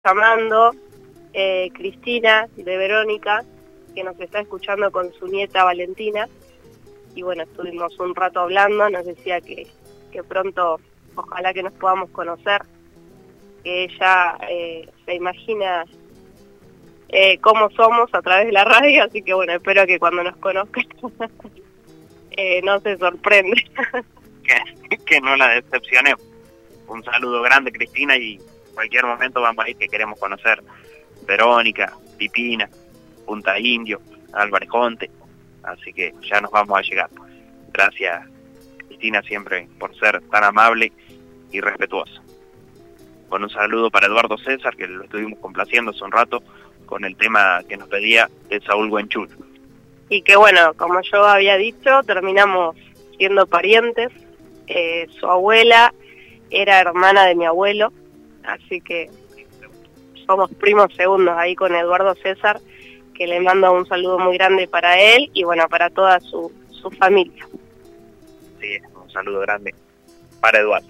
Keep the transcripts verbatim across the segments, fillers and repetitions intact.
llamando, eh, Cristina de Verónica, que nos está escuchando con su nieta Valentina, y bueno, estuvimos un rato hablando, nos decía que, que pronto, ojalá que nos podamos conocer, que ella eh, se imagina eh, cómo somos a través de la radio, así que bueno, espero que cuando nos conozcan eh, no se sorprende. que, que no la decepcionemos. Un saludo grande, Cristina, y en cualquier momento vamos a ir, que queremos conocer Verónica, Pipina, Punta Indio, Álvarez Jonte, así que ya nos vamos a llegar. Gracias, Cristina, siempre por ser tan amable y respetuosa. Con un saludo para Eduardo César, que lo estuvimos complaciendo hace un rato con el tema que nos pedía de Saúl Buenchul. Y que bueno, como yo había dicho, terminamos siendo parientes. Eh, su abuela era hermana de mi abuelo, así que somos primos segundos ahí con Eduardo César, que le mando un saludo muy grande para él y bueno, para toda su, su familia. Sí, un saludo grande para Eduardo.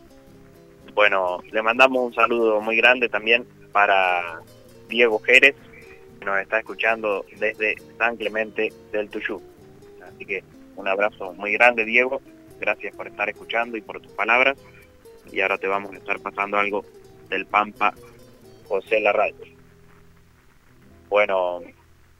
Bueno, le mandamos un saludo muy grande también para Diego Jerez, que nos está escuchando desde San Clemente del Tuyú. Así que un abrazo muy grande, Diego. Gracias por estar escuchando y por tus palabras. Y ahora te vamos a estar pasando algo del Pampa José Larralde. Bueno,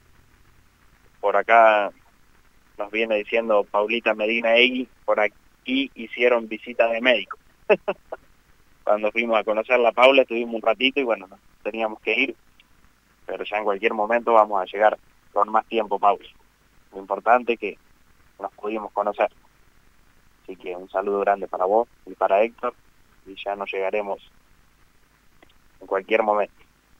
por acá nos viene diciendo Paulita Medina Egui, por aquí hicieron visita de médico. Cuando fuimos a conocer la Paula estuvimos un ratito y bueno, teníamos que ir, pero ya en cualquier momento vamos a llegar con más tiempo, Paula. Lo importante es que nos pudimos conocer. Así que un saludo grande para vos y para Héctor, y ya nos llegaremos en cualquier momento.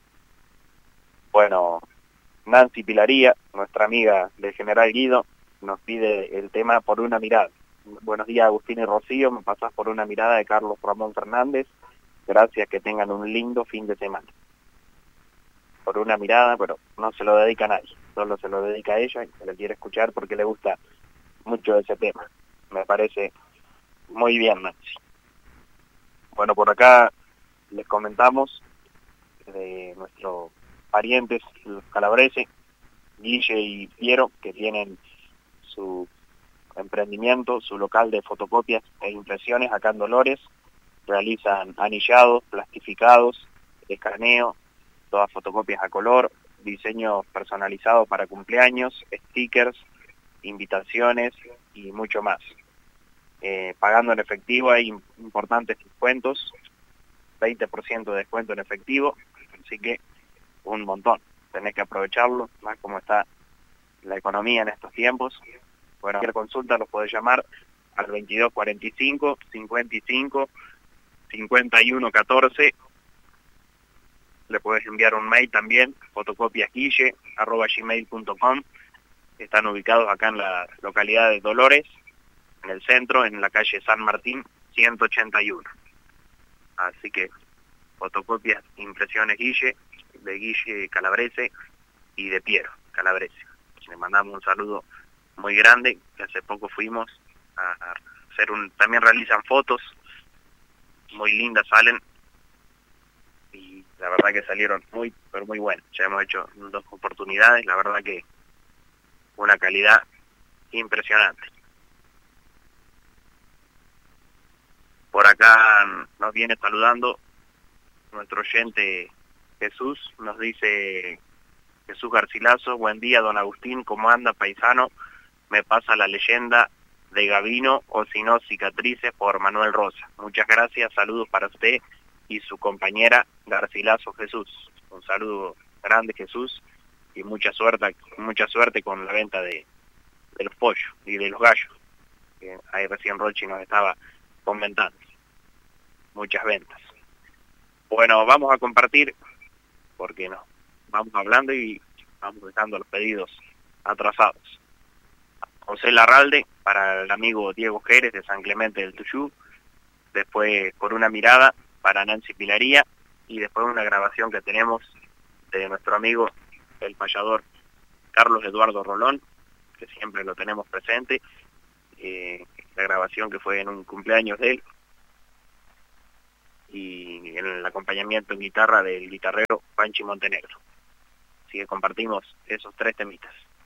Bueno, Nancy Pilaría, nuestra amiga del General Guido, nos pide el tema Por una mirada. Buenos días, Agustín y Rocío, me pasás Por una mirada de Carlos Ramón Fernández. Gracias, que tengan un lindo fin de semana. Por una mirada, pero no se lo dedica a nadie, solo se lo dedica a ella y se lo quiere escuchar porque le gusta mucho ese tema. Me parece muy bien, Nancy. Bueno, por acá les comentamos de nuestros parientes, los calabreses, Guille y Piero, que tienen su emprendimiento, su local de fotocopias e impresiones acá en Dolores. Realizan anillados, plastificados, escaneo, todas fotocopias a color, diseños personalizados para cumpleaños, stickers, invitaciones y mucho más. Eh, pagando en efectivo hay importantes descuentos, veinte por ciento de descuento en efectivo, así que un montón, tenés que aprovecharlo, más como está la economía en estos tiempos. Bueno, cualquier consulta los podés llamar al veintidós cuarenta y cinco, cincuenta y cinco, cincuenta y uno catorce. Le podés enviar un mail también, fotocopiasguille arroba gmail punto com. Están ubicados acá en la localidad de Dolores, en el centro, en la calle San Martín, ciento ochenta y uno. Así que fotocopias, impresiones Guille, de Guille Calabrese y de Piero Calabrese. Le mandamos un saludo muy grande, que hace poco fuimos a hacer un... También realizan fotos, muy lindas salen, y la verdad que salieron muy, pero muy buenas. Ya hemos hecho dos oportunidades, la verdad que una calidad impresionante. Por acá nos viene saludando nuestro oyente Jesús, nos dice Jesús Garcilaso: buen día, don Agustín, ¿cómo anda, paisano? Me pasa la leyenda de Gavino, o si no, Cicatrices, por Manuel Rosa. Muchas gracias, saludos para usted y su compañera Garcilaso Jesús. Un saludo grande, Jesús, y mucha suerte, mucha suerte con la venta de, de los pollos y de los gallos, que ahí recién Rochi nos estaba comentando. Muchas ventas. Bueno, vamos a compartir, porque no, vamos hablando y vamos dejando los pedidos atrasados. José Larralde, para el amigo Diego Jerez de San Clemente del Tuyú, después Por una mirada para Nancy Pilaría, y después una grabación que tenemos de nuestro amigo el payador Carlos Eduardo Rolón, que siempre lo tenemos presente, eh, la grabación que fue en un cumpleaños de él. y en el acompañamiento en guitarra del guitarrero Panchi Montenegro. Así que compartimos esos tres temitas.